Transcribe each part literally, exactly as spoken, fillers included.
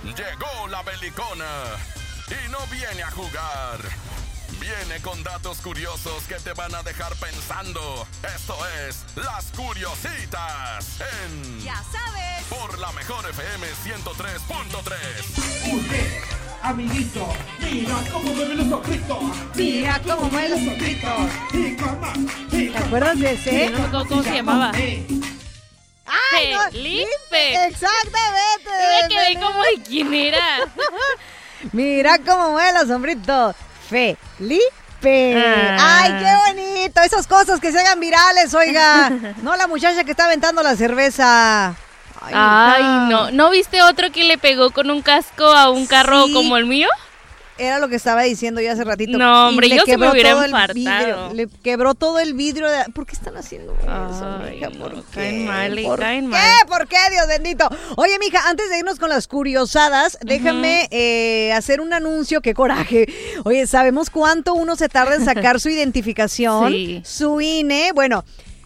Llegó la belicona y no viene a jugar. Viene con datos curiosos que te van a dejar pensando. Esto es Las Curiositas en... Ya sabes. Por la mejor F M ciento tres punto tres. Oye, amiguito, mira cómo mueve los ojitos. Mira cómo mueve los ojitos. ¿Te acuerdas de ese? No me acuerdo cómo se llamaba. ¡Ay, no! Felipe. Exactamente. Me quedé como de quién era. Mira cómo mueve los hombritos. Felipe. Ah. ¡Ay, qué bonito! Esas cosas que se hagan virales, oiga. No la muchacha que está aventando la cerveza. Ay, Ay, hija. no. ¿No viste otro que le pegó con un casco a un carro Sí. como el mío? Era lo que estaba diciendo yo hace ratito. No, hombre, Y le yo se me quebró hubiera todo el infartado. vidrio, le quebró todo el vidrio. De... ¿Por qué están haciendo eso, Ay, mija? no, ¿Por qué? caen mal, eh, ¿Por caen qué? mal. ¿Por qué, Dios bendito? Oye, mija, antes de irnos con las curiosadas, déjame eh, hacer un anuncio. ¡Qué coraje! Oye, ¿sabemos cuánto uno se tarda en sacar su identificación? Sí. Su I N E. Bueno,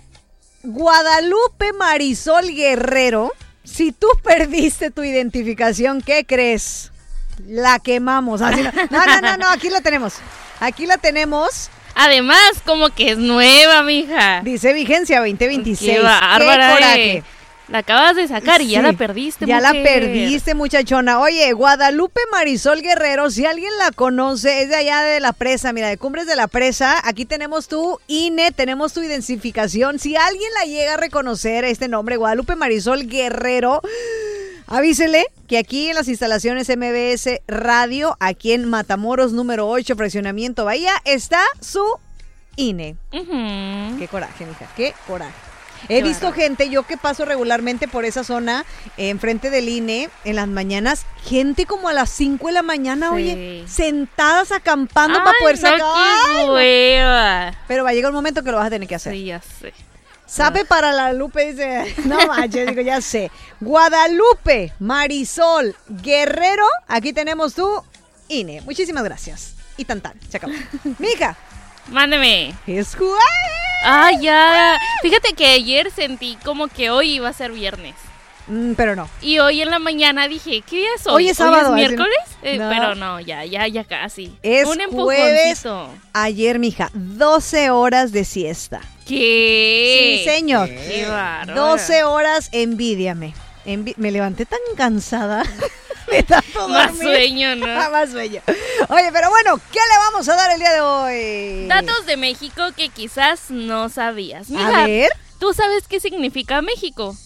Guadalupe Marisol Guerrero, si tú perdiste tu identificación, ¿qué crees? La quemamos. Así no. no, no, no, no, aquí la tenemos. Aquí la tenemos. Además, como que es nueva, mija. Dice vigencia veinte veintiséis. Qué bárbara, ¡Qué coraje! eh. La acabas de sacar y ya Sí, la perdiste, Ya mujer. la perdiste, muchachona. Oye, Guadalupe Marisol Guerrero, si alguien la conoce, es de allá de la presa, mira, de Cumbres de la Presa. Aquí tenemos tu I N E, tenemos tu identificación. Si alguien la llega a reconocer, este nombre, Guadalupe Marisol Guerrero, avísele que aquí en las instalaciones M B S Radio, aquí en Matamoros número ocho, Fraccionamiento Bahía, está su I N E. Ujú. Qué coraje, mija, qué coraje. He Qué visto bárbaro. gente, yo que paso regularmente por esa zona, eh, enfrente del I N E, en las mañanas, gente como a las cinco de la mañana, Sí. oye, sentadas acampando Ay, para poder no, sacar. qué ¡Ay, no! hueva. Pero va a llegar un momento que lo vas a tener que hacer. Sí, ya sé. Sape para la Lupe, dice, no manches, digo, ya sé. Guadalupe Marisol Guerrero, aquí tenemos tu I N E. Muchísimas gracias. Y tan tan, se acabó. Mija, Mándeme. es jueves. Ah, ya. Fíjate que ayer sentí como que hoy iba a ser viernes. Mm, pero no. Y hoy en la mañana dije, ¿qué día es hoy? Hoy es sábado, ¿Hoy así- es miércoles? Eh, No. Pero no, ya, ya, ya casi. Es Un jueves. empujoncito. Ayer, mija, doce horas de siesta. ¿Qué? Sí, señor. Qué bárbaro. doce horas, envidiame. Envi- me levanté tan cansada de tanto Más dormir. sueño, ¿no? Ah, más sueño. Oye, pero bueno, ¿qué le vamos a dar el día de hoy? Datos de México que quizás no sabías. A Mija, ver, ¿tú sabes qué significa México?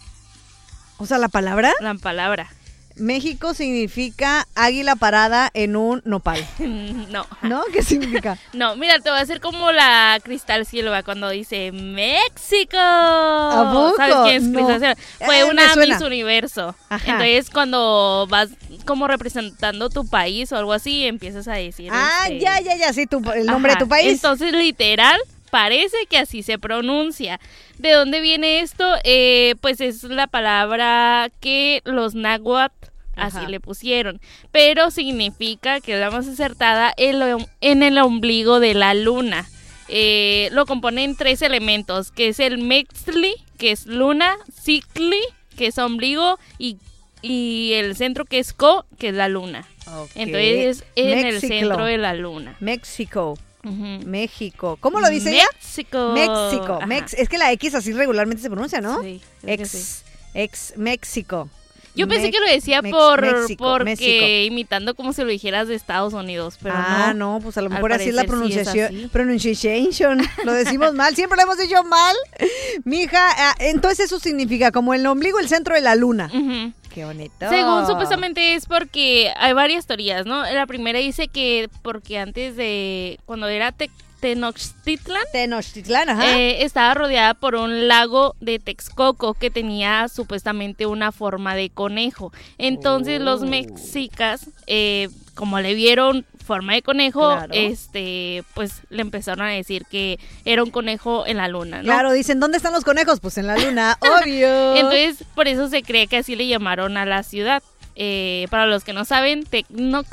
o sea, la palabra La palabra. México significa águila parada en un nopal. No. ¿No? ¿Qué significa? No, mira, te voy a hacer como la Cristal Silva cuando dice México. ¿A poco? ¿Sabes quién es No. Cristal Silva? Fue Eh, me una suena. Miss Universo. Ajá. Entonces, cuando vas como representando tu país o algo así, empiezas a decir. Ah, este, ya, ya, ya, sí, tu- el nombre Ajá. de tu país. Entonces, literal, parece que así se pronuncia. ¿De dónde viene esto? Eh, pues es la palabra que los náhuatl así Ajá. le pusieron. Pero significa, que es la más acertada, el, en el ombligo de la luna. Eh, lo componen tres elementos, que es el mextli, que es luna, cicli, que es ombligo, y, y el centro que es co, que es la luna. Ok. Entonces, en el México. centro de la luna. México. Ujú. México. ¿Cómo lo dice ella? México. México. Ajá. Mex- es que la X así regularmente se pronuncia, ¿no? Sí, es que Ex, sí. ex México. Yo pensé Mex- que lo decía Mex- por México, porque México. imitando como si lo dijeras de Estados Unidos, pero ah, no. no, pues a lo Al mejor así es la parecer sí es pronunciación. así. Pronunciation. Lo decimos mal, siempre lo hemos dicho mal. Mija, ah, entonces eso significa como el ombligo, el centro de la luna. Ujú. Qué bonito. Según supuestamente es porque hay varias teorías, ¿no? La primera dice que porque antes de cuando era Te- Tenochtitlan Tenochtitlán, ajá. Eh, estaba rodeada por un lago de Texcoco que tenía supuestamente una forma de conejo. Entonces Oh. los mexicas, eh, como le vieron forma de conejo, Claro. este, pues le empezaron a decir que era un conejo en la luna, ¿no? Claro, dicen, ¿dónde están los conejos? Pues en la luna, obvio. Entonces, por eso se cree que así le llamaron a la ciudad. Eh, para los que no saben, Tenochtitlan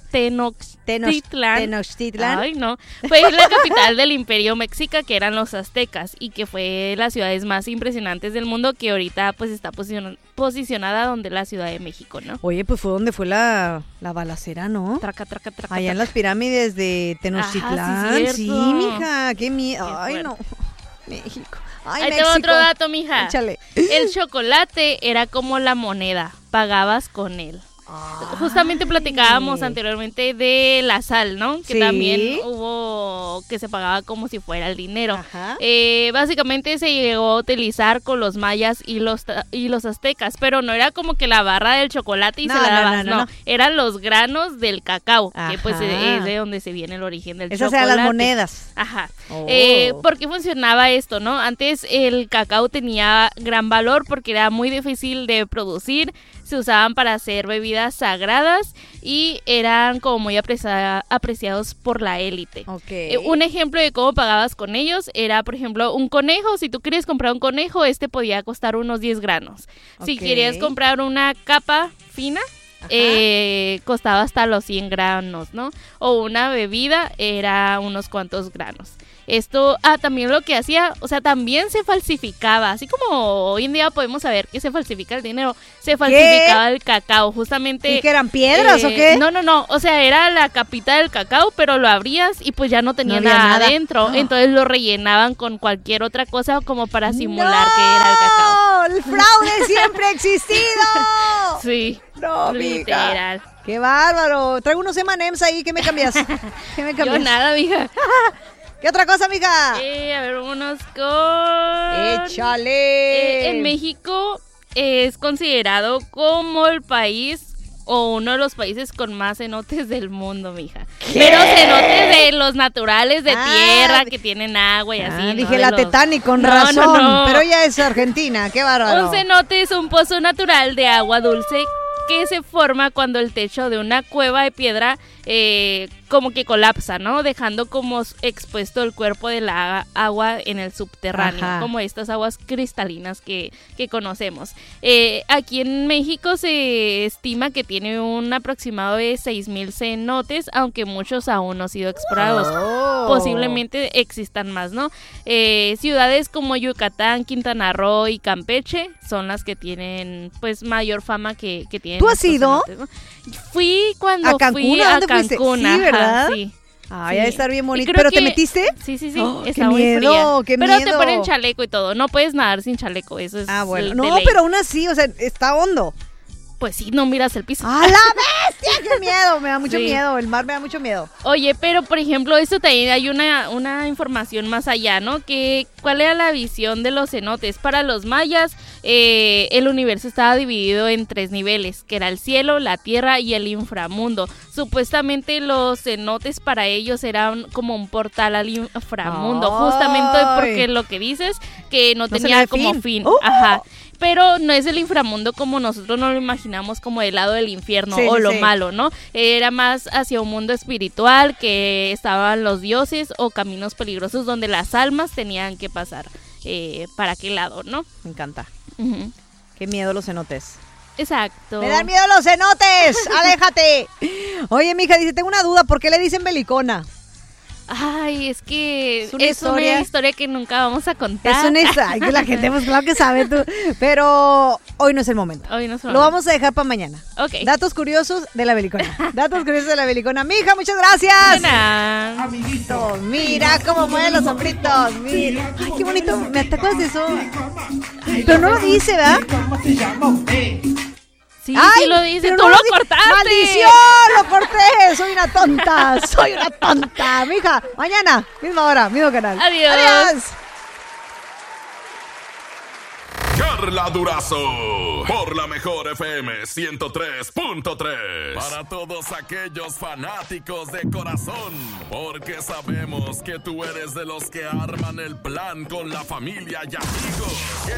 Tenochtitlan. Tenochtitlan. Ay, no. Fue la capital del imperio mexica, que eran los aztecas, y que fue las ciudades más impresionantes del mundo, que ahorita pues está posicion- posicionada donde la Ciudad de México, ¿no? Oye, pues fue donde fue la, la balacera, ¿no? Traca, traca, traca. Allá en traca. las pirámides de Tenochtitlán. Ajá, sí, sí, cierto. mija, qué miedo. Qué Ay, fuerte. no. México. Ay, Ahí te México. va otro dato, mija. Échale. El chocolate era como la moneda, pagabas con él. Justamente platicábamos anteriormente de la sal, ¿no? Que Sí. también hubo que se pagaba como si fuera el dinero. Ajá. Eh, básicamente se llegó a utilizar con los mayas y los ta- y los aztecas, pero no era como que la barra del chocolate y No, se la no, dabas, no, no, no, no. eran los granos del cacao, que pues Ajá. es de donde se viene el origen del Esas chocolate. eran las monedas. Ajá. Oh. Eh, ¿Por qué funcionaba esto, no? Antes el cacao tenía gran valor porque era muy difícil de producir, se usaban para hacer bebidas sagradas y eran como muy aprecia- apreciados por la élite. Ok. Eh, un ejemplo de cómo pagabas con ellos era, por ejemplo, un conejo. Si tú querías comprar un conejo, este podía costar unos diez granos. Si Ok. querías comprar una capa fina, eh, costaba hasta los cien granos, ¿no? O una bebida era unos cuantos granos. Esto, ah, también lo que hacía, o sea, también se falsificaba, así como hoy en día podemos saber que se falsifica el dinero, se falsificaba el cacao, justamente. ¿Y que eran piedras eh, o qué? No, no, no, o sea, era la capita del cacao, pero lo abrías y pues ya no tenía había nada, nada. adentro, Ah. entonces lo rellenaban con cualquier otra cosa como para simular que era el cacao. ¡No! ¡El fraude siempre ha existido! Sí, No, mija. literal. ¡Qué bárbaro! Traigo unos eme and eme's ahí, ¿qué me cambias? ¿Qué me Yo cambias? nada, mija. ¿Qué otra cosa, mija? Eh, a ver, vámonos con... ¡Échale! Eh, en México es considerado como el país o uno de los países con más cenotes del mundo, mija. Pero cenotes de los naturales de Ah, tierra de- que tienen agua y así. Ah, ¿no? dije De la los- Titanic, con No, razón. no, no. Pero ella es argentina, qué bárbaro. Un cenote es un pozo natural de agua dulce que se forma cuando el techo de una cueva de piedra eh, como que colapsa, ¿no? Dejando como expuesto el cuerpo de la agua en el subterráneo, Ajá. como estas aguas cristalinas que, que conocemos. Eh, aquí en México se estima que tiene un aproximado de seis mil cenotes, aunque muchos aún no han sido explorados. Oh. Posiblemente existan más, ¿no? Eh, ciudades como Yucatán, Quintana Roo y Campeche son las que tienen pues mayor fama que, que tienen. ¿Tú has estos ido? cenotes, ¿no? Fui cuando ¿A Cancún? fui ¿A a dónde fuiste? Cancún, Sí, ajá, ¿verdad? sí. Ay, Sí. ha de estar bien Y bonito. creo ¿Pero te que- metiste? Sí, sí, sí. Oh, qué está muy miedo, fría. qué Pero te miedo. ponen chaleco y todo. No puedes nadar sin chaleco, eso es Ah, bueno. de No, ley. pero aún así, o sea, está hondo. Pues sí, no miras el piso. ¡A la bestia! ¡Qué miedo! Me da mucho Sí. miedo. El mar me da mucho miedo. Oye, pero por ejemplo, esto también hay una, una información más allá, ¿no? Que ¿cuál era la visión de los cenotes? Para los mayas, eh, el universo estaba dividido en tres niveles, que era el cielo, la tierra y el inframundo. Supuestamente los cenotes para ellos eran como un portal al inframundo, Ay. justamente porque lo que dices, que no, No se le tenía ve como fin. fin. ¡Oh! Ajá. Pero no es el inframundo como nosotros nos lo imaginamos, como del lado del infierno Sí, o sí, lo sí. malo, ¿no? Era más hacia un mundo espiritual, que estaban los dioses o caminos peligrosos donde las almas tenían que pasar eh, para aquel lado, ¿no? Me encanta. Ujú. Qué miedo los cenotes. Exacto. ¡Me dan miedo los cenotes! ¡Aléjate! Oye, mija, dice, tengo una duda. ¿Por qué le dicen belicona? Ay, es que Es es una una, historia- historia que nunca vamos a contar. Es una historia. Ay, que la gente, pues claro que sabe tú. Pero hoy no es el momento. Hoy no se Lo vamos a dejar para mañana. Ok. Datos curiosos de la belicona. Datos curiosos de la belicona. Mija, muchas gracias. Buena. Amiguito. Mira cómo mueven los hombritos. Mira. Ay, qué bonito. ¿Me te acuerdas de eso? Pero no lo dice, ¿verdad? ¿Cómo se llama usted? Sí, Ay, sí lo dice. pero Tú no lo di- cortaste. ¡Maldición! ¡Lo corté! ¡Soy una tonta! ¡Soy una tonta! Mija, mañana, misma hora, mismo canal. Adiós. Adiós. Carla Durazo, por la mejor F M ciento tres punto tres. Para todos aquellos fanáticos de corazón, porque sabemos que tú eres de los que arman el plan con la familia y amigos.